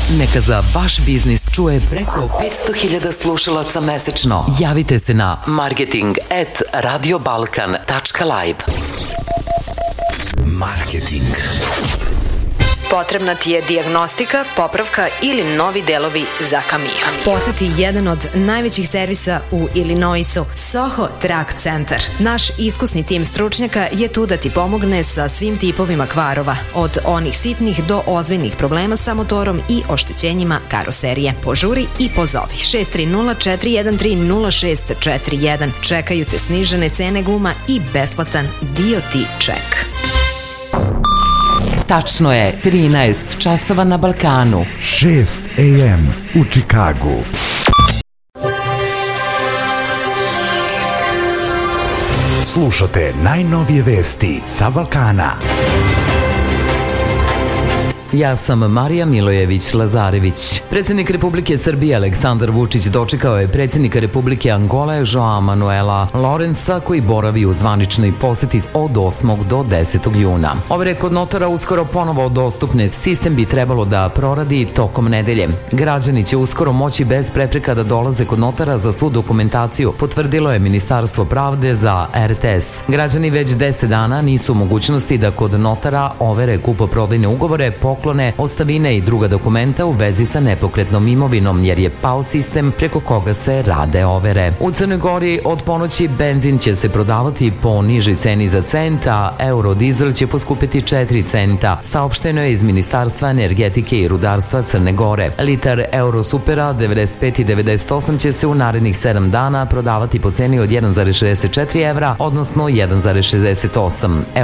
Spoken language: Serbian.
Neka za vaš biznis čuje preko 500.000 slušalaca mesečno. Javite se na marketing@radiobalkan.live. Marketing. Potrebna ti je dijagnostika, popravka ili novi delovi za kamion. Poseti jedan od najvećih servisa u Illinoisu, Soho Truck Center. Naš iskusni tim stručnjaka je tu da ti pomogne sa svim tipovima kvarova, od onih sitnih do ozbiljnih problema sa motorom i oštećenjima karoserije. Požuri i pozovi 630-413-0641. Čekaju te snižene cene guma i besplatan DOT check. Tačno je 13 časova na Balkanu. 6 AM u Čikagu. Slušate najnovije vesti sa Balkana. Ja sam Marija Milojević-Lazarević. Predsjednik Republike Srbije Aleksandar Vučić dočekao je predsjednika Republike Angole Joao Manuela Lourença, koji boravi u zvaničnoj poseti od 8. do 10. juna. Overe kod notara uskoro ponovo dostupne. Sistem bi trebalo da proradi tokom nedelje. Građani će uskoro moći bez prepreka da dolaze kod notara za svu dokumentaciju, potvrdilo je Ministarstvo pravde za RTS. Građani već 10 dana nisu u mogućnosti da kod notara overe kupoprodajne ugovore, poklone, ostavine i druga dokumenta u vezi sa nepokretnom imovinom, jer je pao sistem preko koga se rade overe. U Crnoj Gori od ponoći benzin će se prodavati po nižoj ceni za cent, a eurodizel će poskupiti 4 centa, saopšteno je iz Ministarstva energetike i rudarstva Crne Gore. Litar Eurosupera 95 i 98 će se u narednih 7 dana prodavati po ceni od 1,64 evra, odnosno 1,68